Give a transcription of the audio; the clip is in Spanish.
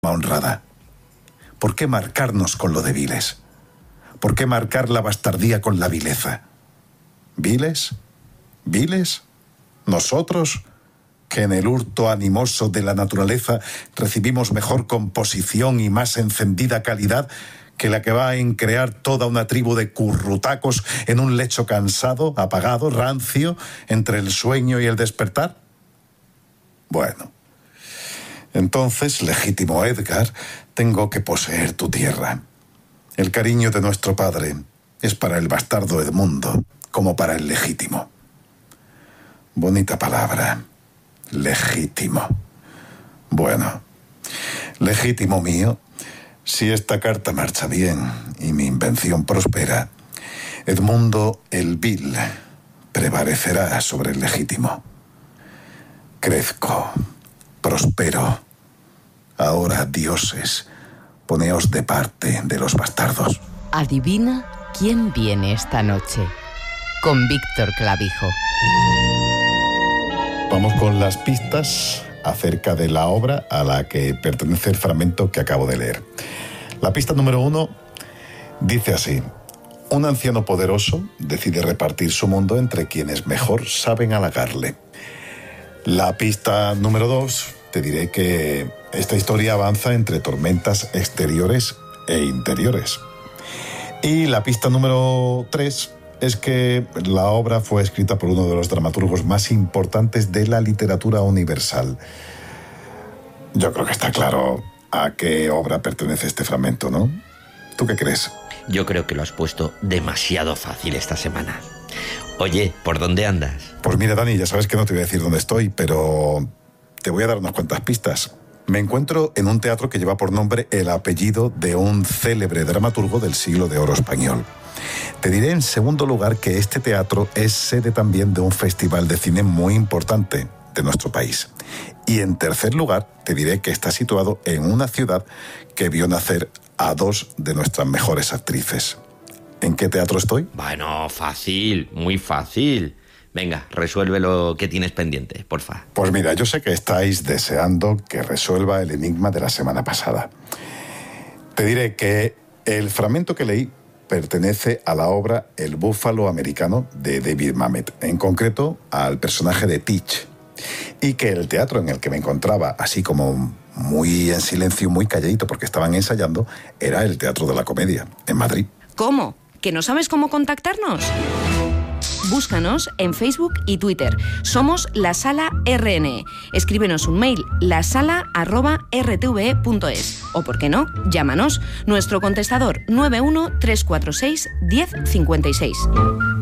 honrada. ¿Por qué marcarnos con lo de viles? ¿Por qué marcar la bastardía con la vileza? ¿Viles? ¿Viles? ¿Nosotros, que en el hurto animoso de la naturaleza recibimos mejor composición y más encendida calidad que la que va en crear toda una tribu de currutacos en un lecho cansado, apagado, rancio, entre el sueño y el despertar? Bueno, entonces, legítimo Edgar, tengo que poseer tu tierra. El cariño de nuestro padre es para el bastardo Edmundo, como para el legítimo. Bonita palabra, legítimo. Bueno, legítimo mío, si esta carta marcha bien y mi invención prospera, Edmundo el vil prevalecerá sobre el legítimo. Crezco, prospero. Ahora, dioses, poneos de parte de los bastardos. Adivina quién viene esta noche. Con Víctor Clavijo. Vamos con las pistas acerca de la obra a la que pertenece el fragmento que acabo de leer. La pista número 1 dice así: un anciano poderoso decide repartir su mundo entre quienes mejor saben halagarle. La pista número 2 te diré que esta historia avanza entre tormentas exteriores e interiores. Y la pista número 3 es que la obra fue escrita por uno de los dramaturgos más importantes de la literatura universal. Yo creo que está claro a qué obra pertenece este fragmento, ¿no? ¿Tú qué crees? Yo creo que lo has puesto demasiado fácil esta semana. Oye, ¿por dónde andas? Pues mira, Dani, ya sabes que no te voy a decir dónde estoy, pero te voy a dar unas cuantas pistas. Me encuentro en un teatro que lleva por nombre el apellido de un célebre dramaturgo del siglo de oro español. Te diré en segundo lugar que este teatro es sede también de un festival de cine muy importante de nuestro país. Y en tercer lugar te diré que está situado en una ciudad que vio nacer a dos de nuestras mejores actrices. ¿En qué teatro estoy? Bueno, fácil, muy fácil. Venga, resuelve lo que tienes pendiente, porfa. Pues mira, yo sé que estáis deseando que resuelva el enigma de la semana pasada. Te diré que el fragmento que leí pertenece a la obra El búfalo americano de David Mamet, en concreto al personaje de Teach, y que el teatro en el que me encontraba, así como muy en silencio, muy calladito porque estaban ensayando, era el Teatro de la Comedia, en Madrid. ¿Cómo? ¿Que no sabes cómo contactarnos? Búscanos en Facebook y Twitter. Somos La Sala RNE. Escríbenos un mail, lasala@rtve.es. O, ¿por qué no?, llámanos. Nuestro contestador 91 346 1056.